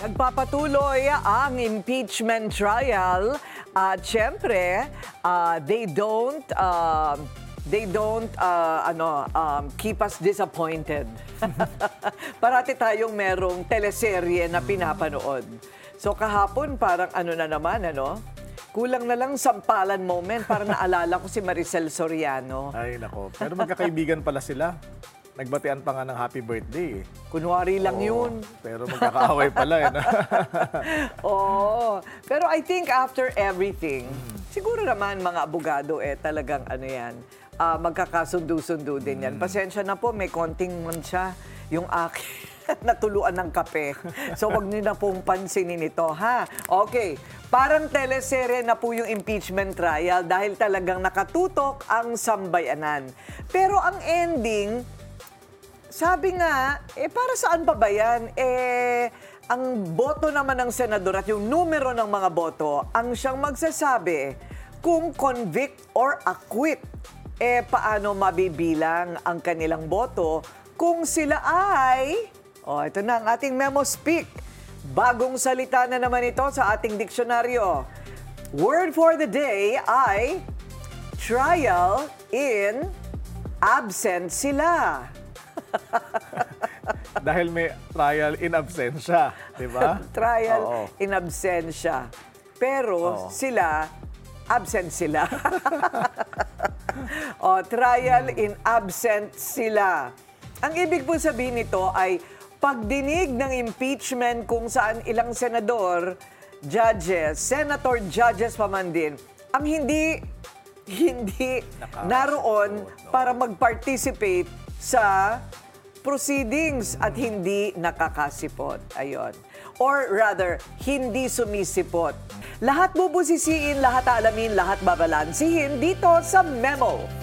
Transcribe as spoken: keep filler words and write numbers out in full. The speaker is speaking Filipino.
Nagpapatuloy ang impeachment trial at syempre, uh, they don't uh, they don't uh, ano um, keep us disappointed. Parati tayong merong teleserye na pinapanood. So kahapon parang ano na naman ano, kulang na lang sampalan moment para naalala ko si Maricel Soriano. Ay, nako. Pero magkakaibigan pala sila. Nagbatian pa nga ng happy birthday eh. Kunwari lang Oo, yun. Pero magkakaaway pala eh. Oo. Pero I think after everything, siguro naman mga abogado eh talagang ano yan, uh, magkakasundo-sundo din yan. Pasensya na po, may konting mancha yung akin. Natuluan ng kape. So wag niyo na pong pansinin ito, ha? Okay. Parang teleserye na po yung impeachment trial dahil talagang nakatutok ang sambayanan. Pero ang ending, sabi nga, eh para saan pa ba yan? Eh, ang boto naman ng senador at yung numero ng mga boto ang siyang magsasabi kung convict or acquit. Eh, paano mabibilang ang kanilang boto kung sila ay... Oh, ito na ang ating memo speak. Bagong salita na naman ito sa ating diksyonaryo. Word for the day ay trial in absent sila. Dahil may trial in absentia, di ba? Trial Oo. in absentia. Pero Oo. sila, absent sila. O, trial in absent sila. Ang ibig po sabihin nito ay pagdinig ng impeachment kung saan ilang senador, judges, senator judges pa man din, ang hindi hindi Nakakasuot, naroon no? para mag-participate sa proceedings at hindi nakakasipot. Ayon. Or rather, hindi sumisipot. Lahat bubusisiin, lahat alamin, lahat babalansihin dito sa Memo.